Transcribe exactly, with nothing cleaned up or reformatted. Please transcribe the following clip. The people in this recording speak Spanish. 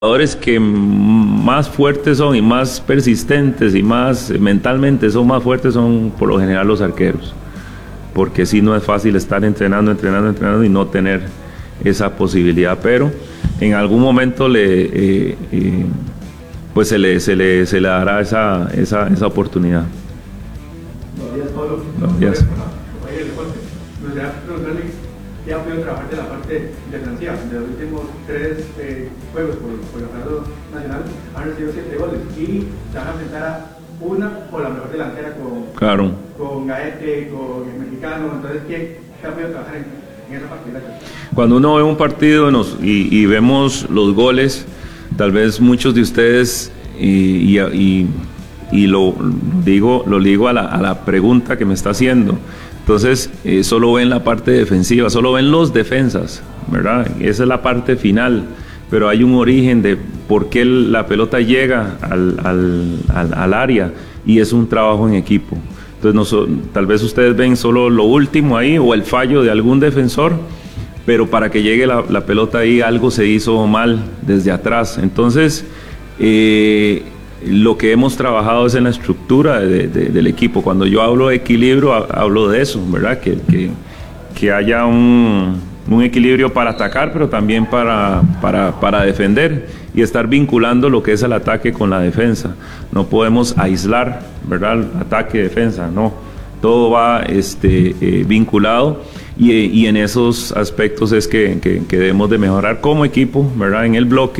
Jugadores que más fuertes son y más persistentes y más mentalmente son más fuertes son por lo general los arqueros, porque sí, no es fácil estar entrenando, entrenando, entrenando y no tener esa posibilidad, pero en algún momento le, eh, eh, pues se le, se le, se le dará esa, esa, esa oportunidad. Buenos días, Pablo. Buenos días. Oye, deporte. Me gustaría preguntarle qué ha podido trabajar de la parte defensiva. De los últimos tres eh, juegos por, por el Campeonato Nacional han recibido siete goles y se van a enfrentar a una o la mejor delantera con, Claro. con Gaete, con el mexicano. Entonces, ¿qué, qué ha podido trabajar en, en esa parte? Gracias. Cuando uno ve un partido nos, y, y vemos los goles, tal vez muchos de ustedes, y, y, y, y lo digo, lo digo a la, a la pregunta que me está haciendo, entonces eh, solo ven la parte defensiva, solo ven los defensas, ¿verdad? Esa es la parte final, pero hay un origen de por qué la pelota llega al, al, al, al área, y es un trabajo en equipo. Entonces no, tal vez ustedes ven solo lo último ahí o el fallo de algún defensor, pero para que llegue la, la pelota ahí algo se hizo mal desde atrás. Entonces eh, lo que hemos trabajado es en la estructura de, de, del equipo. Cuando yo hablo de equilibrio, hablo de eso, ¿verdad? Que, que, que haya un, un equilibrio para atacar, pero también para, para, para defender, y estar vinculando lo que es el ataque con la defensa. No podemos aislar, ¿verdad? Ataque, defensa, no. Todo va este, eh, vinculado, y, y en esos aspectos es que, que, que debemos de mejorar como equipo, ¿verdad? En el bloque.